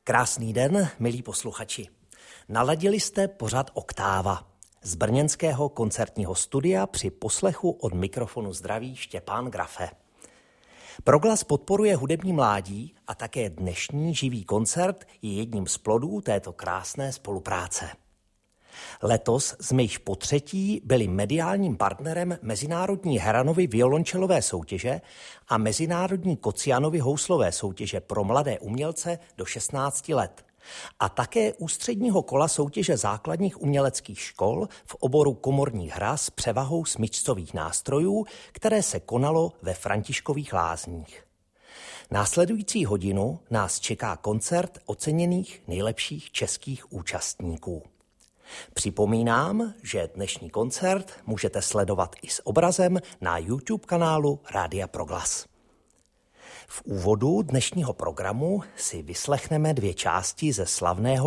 Krásný den, milí posluchači. Naladili jste pořad Oktáva. Z brněnského koncertního studia při poslechu od mikrofonu zdraví Štěpán Grafe. Proglas podporuje hudební mládí a také dnešní živý koncert je jedním z plodů této krásné spolupráce. Letos jsme již potřetí byli mediálním partnerem Mezinárodní Heranovy violončelové soutěže a Mezinárodní Kocianovy houslové soutěže pro mladé umělce do 16 let a také ústředního kola soutěže základních uměleckých škol v oboru komorní hra s převahou smyčcových nástrojů, které se konalo ve Františkových Lázních. Následující hodinu nás čeká koncert oceněných nejlepších českých účastníků. Připomínám, že dnešní koncert můžete sledovat i s obrazem na YouTube kanálu Rádia Proglas. V úvodu dnešního programu si vyslechneme 2 části ze slavného